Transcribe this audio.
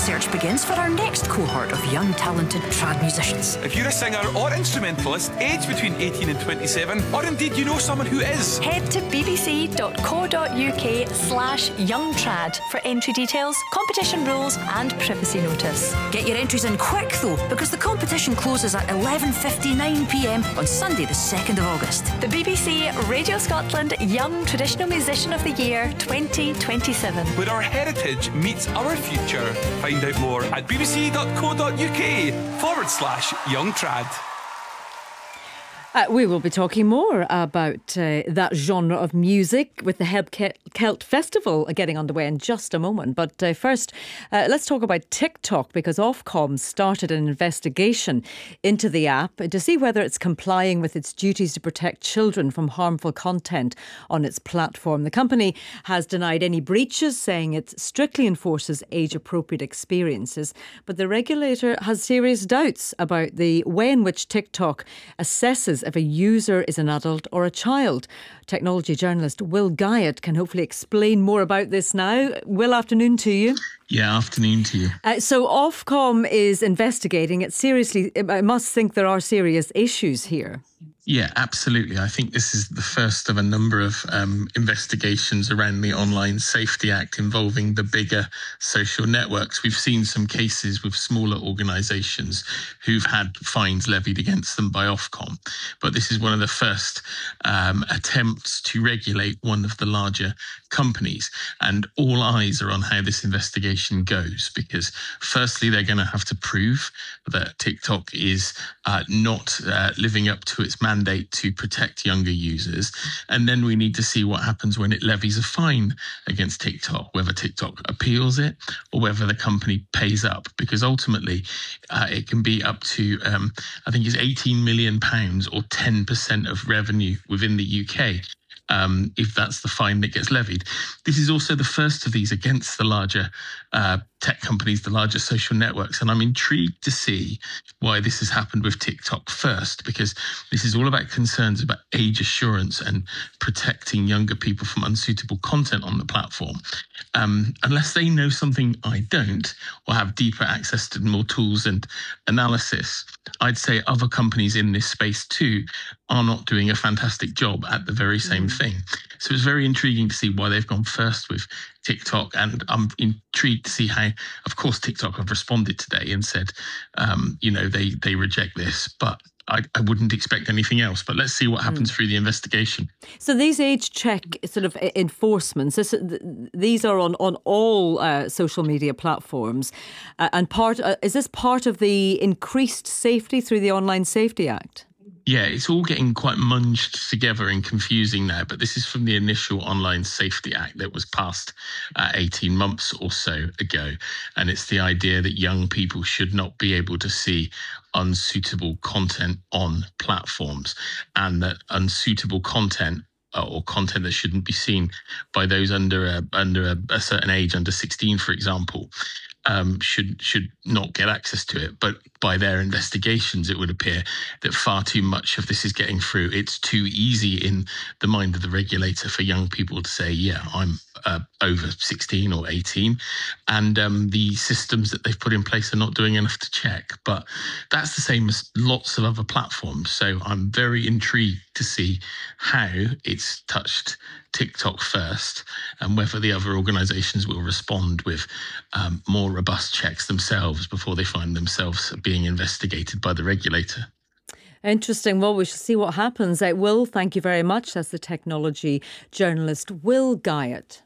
search begins for our next cohort of young, talented trad musicians. If you're a singer or instrumentalist aged between 18 and 27, or indeed you know someone who is, head to bbc.co.uk/youngtrad for entry details, competition rules and privacy notice. Get your entries in quick though, because the competition closes at 11:59pm on Sunday the 2nd of August. The BBC Radio Scotland Young Traditional Musician of the Year 2027. where our heritage meets our future. Find out more at bbc.co.uk/youngtrad. We will be talking more about that genre of music with the Heb Celt Festival getting underway in just a moment. But first, let's talk about TikTok, because Ofcom started an investigation into the app to see whether it's complying with its duties to protect children from harmful content on its platform. The company has denied any breaches, saying it strictly enforces age-appropriate experiences. But the regulator has serious doubts about the way in which TikTok assesses if a user is an adult or a child. Technology journalist Will Guyatt can hopefully explain more about this now. Will, afternoon to you. Yeah, afternoon to you. So Ofcom is investigating it seriously. I must think there are serious issues here. Yeah, absolutely. I think this is the first of a number of investigations around the Online Safety Act involving the bigger social networks. We've seen some cases with smaller organisations who've had fines levied against them by Ofcom. But this is one of the first attempts to regulate one of the larger companies. And all eyes are on how this investigation goes, because firstly, they're going to have to prove that TikTok is not living up to its mandate to protect younger users. And then we need to see what happens when it levies a fine against TikTok, whether TikTok appeals it or whether the company pays up, because ultimately it can be up to, I think it's £18 million or 10% of revenue within the UK. If that's the fine that gets levied. This is also the first of these against the larger tech companies, the larger social networks. And I'm intrigued to see why this has happened with TikTok first, because this is all about concerns about age assurance and protecting younger people from unsuitable content on the platform. Unless they know something I don't, or have deeper access to more tools and analysis, I'd say other companies in this space too are not doing a fantastic job at the very same thing. So it's very intriguing to see why they've gone first with TikTok. And I'm intrigued to see how, of course, TikTok have responded today and said, they reject this, but I wouldn't expect anything else. But let's see what happens through the investigation. So these age check sort of enforcements, these are on all social media platforms. And is this part of the increased safety through the Online Safety Act? Yeah, it's all getting quite munged together and confusing now, but this is from the initial Online Safety Act that was passed 18 months or so ago. And it's the idea that young people should not be able to see unsuitable content on platforms, and that unsuitable content or content that shouldn't be seen by those under a certain age, under 16, for example, should not get access to it. But by their investigations, it would appear that far too much of this is getting through. It's too easy in the mind of the regulator for young people to say, yeah, I'm over 16 or 18. And the systems that they've put in place are not doing enough to check. But that's the same as lots of other platforms. So I'm very intrigued to see how it's touched TikTok first, and whether the other organisations will respond with more robust checks themselves before they find themselves being investigated by the regulator. Interesting. Well, we shall see what happens. Will, thank you very much. That's the technology journalist Will Guyatt.